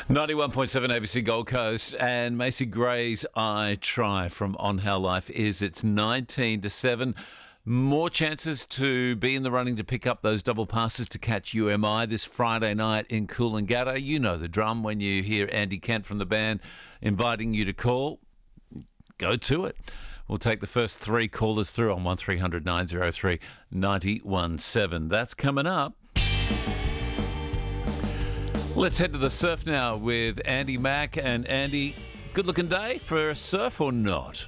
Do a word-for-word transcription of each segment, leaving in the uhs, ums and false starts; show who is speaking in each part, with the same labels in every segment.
Speaker 1: ninety-one point seven A B C Gold Coast and Macy Gray's I Try from On How Life Is. It's nineteen to seven. More chances to be in the running to pick up those double passes to catch U M I this Friday night in Coolangatta. You know the drum when you hear Andy Kent from the band inviting you to call. Go to it. We'll take the first three callers through on one three hundred nine oh three nine one seven. That's coming up. Let's head to the surf now with Andy Mack. And Andy, good looking day for a surf or not?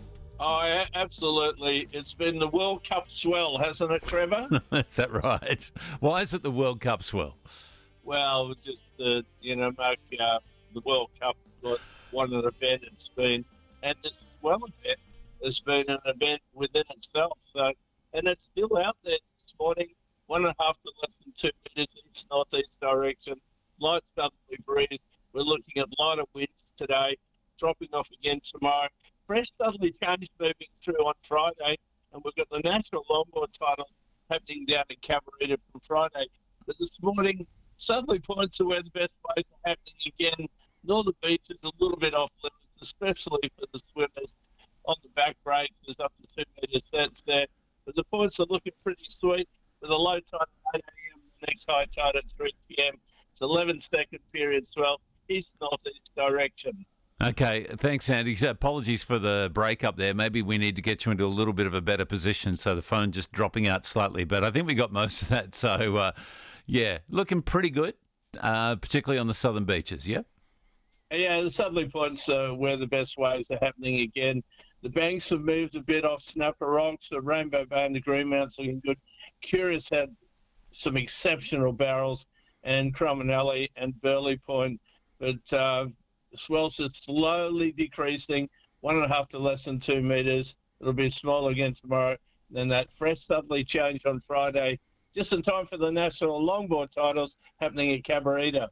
Speaker 2: Oh, yeah, absolutely. It's been the World Cup swell, hasn't it, Trevor?
Speaker 1: Is that right? Why is it the World Cup swell?
Speaker 2: Well, just the, you know, Mark, uh, the World Cup, what an event it's been. And this swell event has been an event within itself. So, and it's still out there this morning, one and a half to less than two metres east northeast direction. Light southerly breeze. We're looking at lighter winds today, dropping off again tomorrow. Fresh southerly change moving through on Friday, and we've got the national longboard titles happening down in Cabarita from Friday. But this morning, southerly points are where the best waves are happening again. Northern Beach is a little bit off limits, especially for the swimmers on the back braces up to two metre sets there. But the points are looking pretty sweet with a low tide at eight a.m. the next high tide at three p.m. It's eleven second period swell, east-northeast direction.
Speaker 1: Okay, thanks, Andy. Apologies for the break-up there. Maybe we need to get you into a little bit of a better position, so the phone just dropping out slightly. But I think we got most of that. So, uh, yeah, looking pretty good, uh, particularly on the southern beaches, yeah?
Speaker 2: Yeah, the southerly points are where the best waves are happening again. The banks have moved a bit off Snapper Rocks, so Rainbow Bay and the Greenmount's looking good. Curious had some exceptional barrels, and Cromanelli and Burley Point, but uh, the swells are slowly decreasing, one and a half to less than two metres. It'll be smaller again tomorrow. Then that fresh southerly change on Friday, just in time for the national longboard titles happening at Cabarita.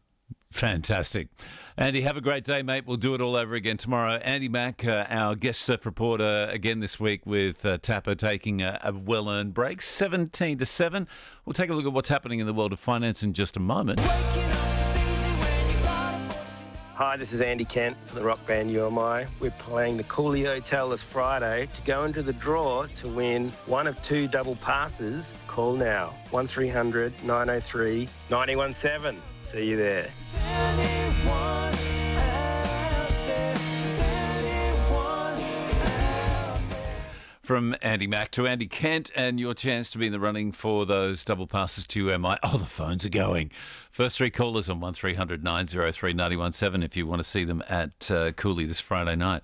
Speaker 1: Fantastic. Andy, have a great day, mate. We'll do it all over again tomorrow. Andy Mack, uh, our guest surf reporter, again this week with uh, Tapper taking a, a well-earned break. seventeen to seven. We'll take a look at what's happening in the world of finance in just a moment.
Speaker 3: Hi, this is Andy Kent for the rock band U M I. We're playing the Cooley Hotel this Friday to go into the draw to win one of two double passes. Call now, one three hundred nine oh three nine one seven. See you there.
Speaker 1: From Andy Mack to Andy Kent, and your chance to be in the running for those double passes to U M I. Oh, the phones are going. First three callers on one three hundred nine oh three nine one seven if you want to see them at uh, Cooley this Friday night.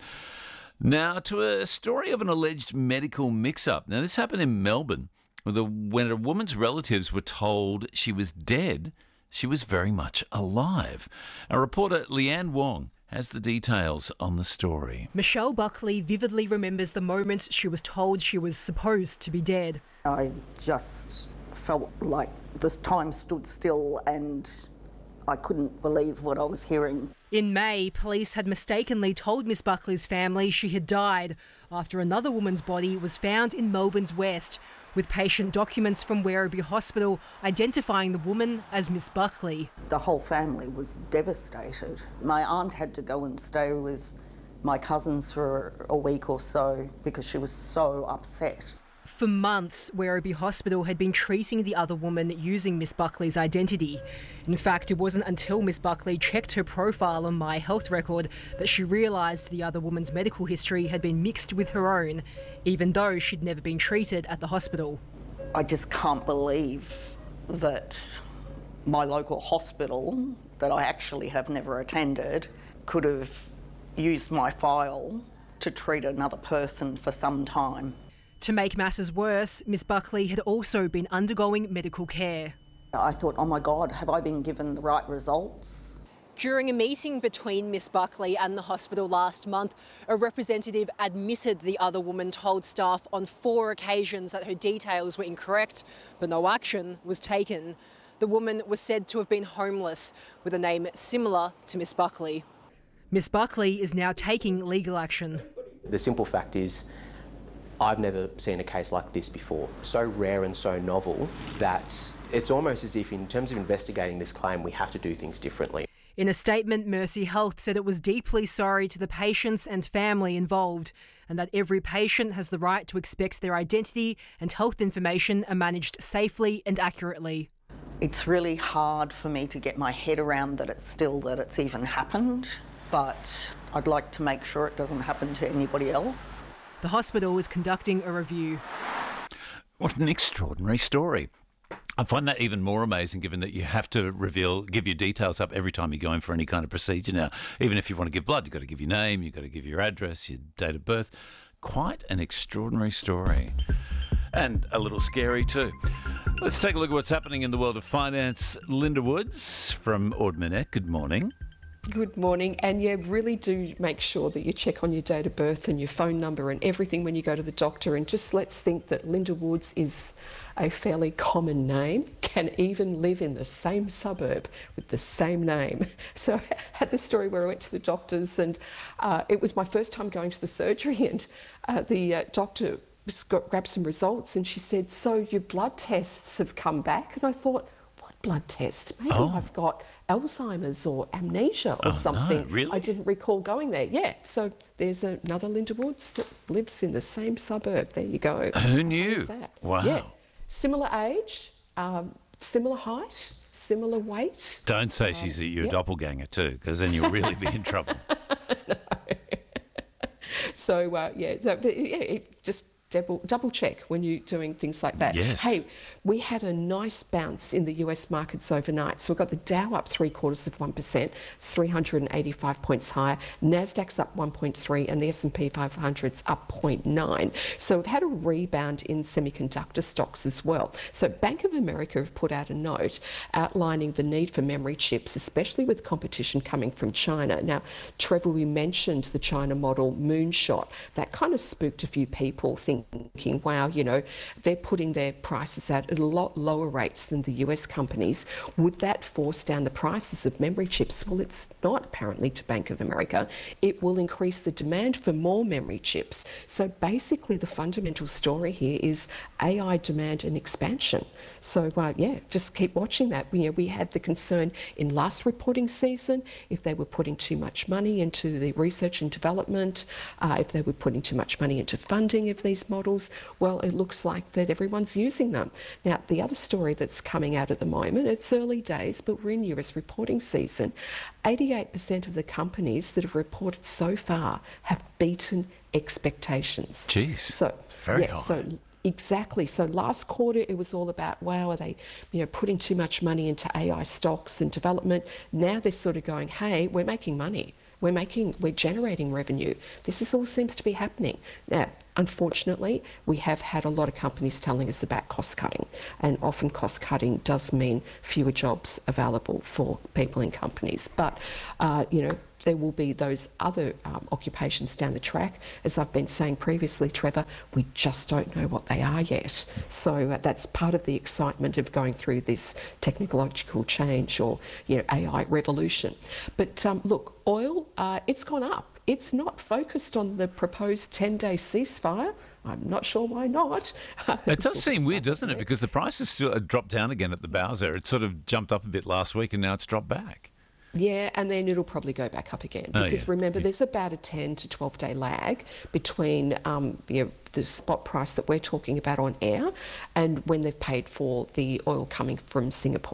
Speaker 1: Now, to a story of an alleged medical mix-up. Now, this happened in Melbourne, when a woman's relatives were told she was dead. She was very much alive. Our reporter Leanne Wong has the details on the story.
Speaker 4: Michelle Buckley vividly remembers the moments she was told she was supposed to be dead.
Speaker 5: I just felt like this time stood still and I couldn't believe what I was hearing.
Speaker 4: In May, police had mistakenly told Miss Buckley's family she had died after another woman's body was found in Melbourne's West, with patient documents from Werribee Hospital identifying the woman as Miss Buckley.
Speaker 5: The whole family was devastated. My aunt had to go and stay with my cousins for a week or so because she was so upset.
Speaker 4: For months, Werribee Hospital had been treating the other woman using Miss Buckley's identity. In fact, it wasn't until Miss Buckley checked her profile on My Health Record that she realised the other woman's medical history had been mixed with her own, even though she'd never been treated at the hospital.
Speaker 5: I just can't believe that my local hospital, that I actually have never attended, could have used my file to treat another person for some time.
Speaker 4: To make matters worse, Miss Buckley had also been undergoing medical care.
Speaker 5: I thought, oh my God, have I been given the right results?
Speaker 4: During a meeting between Miss Buckley and the hospital last month, a representative admitted the other woman told staff on four occasions that her details were incorrect, but no action was taken. The woman was said to have been homeless, with a name similar to Miss Buckley. Miss Buckley is now taking legal action.
Speaker 6: The simple fact is, I've never seen a case like this before. So rare and so novel that it's almost as if in terms of investigating this claim, we have to do things differently.
Speaker 4: In a statement, Mercy Health said it was deeply sorry to the patients and family involved, and that every patient has the right to expect their identity and health information are managed safely and accurately.
Speaker 5: It's really hard for me to get my head around that it's still that it's even happened, but I'd like to make sure it doesn't happen to anybody else.
Speaker 4: The hospital is conducting a review.
Speaker 1: What an extraordinary story. I find that even more amazing given that you have to reveal, give your details up every time you go in for any kind of procedure now. Even if you want to give blood, you've got to give your name, you've got to give your address, your date of birth. Quite an extraordinary story. And a little scary too. Let's take a look at what's happening in the world of finance. Linda Woods from Ord Minnett, good morning.
Speaker 7: Good morning. And yeah, really do make sure that you check on your date of birth and your phone number and everything when you go to the doctor. And just let's think that Linda Woods is a fairly common name, can even live in the same suburb with the same name. So I had the story where I went to the doctors and uh, it was my first time going to the surgery, and uh, the uh, doctor got, grabbed some results and she said, "So your blood tests have come back." And I thought, what blood test? Maybe
Speaker 1: Oh.
Speaker 7: I've got Alzheimer's or amnesia or
Speaker 1: Oh, no,
Speaker 7: something.
Speaker 1: really?
Speaker 7: I didn't recall going there. Yeah, so there's another Linda Woods that lives in the same suburb. There you go.
Speaker 1: Who
Speaker 7: How fun
Speaker 1: knew?
Speaker 7: is that?
Speaker 1: Wow.
Speaker 7: Yeah, similar age, um, similar height, similar weight.
Speaker 1: Don't say she's your
Speaker 7: yep.
Speaker 1: doppelganger too, because then you'll really be in trouble.
Speaker 7: So uh, yeah, so, but, yeah, it just double, double check when you're doing things like that.
Speaker 1: Yes.
Speaker 7: Hey, we had a nice bounce in the U S markets overnight. So we've got the Dow up three quarters of one percent. It's three hundred eighty-five points higher. Nasdaq's up one point three, and the S and P five hundred's up zero point nine. So we've had a rebound in semiconductor stocks as well. So Bank of America have put out a note outlining the need for memory chips, especially with competition coming from China. Now, Trevor, we mentioned the China model moonshot. That kind of spooked a few people, thinking, wow, you know, they're putting their prices out at a lot lower rates than the U S companies. Would that force down the prices of memory chips? Well, it's not, apparently, to Bank of America. It will increase the demand for more memory chips. So basically, the fundamental story here is A I demand and expansion. So, uh, yeah, just keep watching that. You know, we had the concern in last reporting season if they were putting too much money into the research and development, uh, if they were putting too much money into funding of these models. Well, it looks like that everyone's using them. Now, the other story that's coming out at the moment, it's early days, but we're in U S reporting season. eighty-eight percent of the companies that have reported so far have beaten expectations.
Speaker 1: Jeez,
Speaker 7: So,
Speaker 1: very
Speaker 7: yeah,
Speaker 1: high.
Speaker 7: so exactly. So last quarter, it was all about, wow, are they, you know, putting too much money into A I stocks and development? Now they're sort of going, hey, we're making money. We're making, we're generating revenue. This is all seems to be happening. Now, unfortunately, we have had a lot of companies telling us about cost cutting, and often cost cutting does mean fewer jobs available for people in companies. But, uh, you know, there will be those other um, occupations down the track. As I've been saying previously, Trevor, we just don't know what they are yet. So uh, that's part of the excitement of going through this technological change, or, you know, A I revolution. But um, look, oil, uh, it's gone up. It's not focused on the proposed ten-day ceasefire. I'm not sure why not.
Speaker 1: It does seem weird, doesn't it? Because the prices still dropped down again at the bows there. It sort of jumped up a bit last week and now it's dropped back.
Speaker 7: Yeah, and then it'll probably go back up again,
Speaker 1: Oh,
Speaker 7: because
Speaker 1: yeah.
Speaker 7: remember,
Speaker 1: Yeah.
Speaker 7: there's about a ten to twelve day lag between um, you know, the spot price that we're talking about on air and when they've paid for the oil coming from Singapore.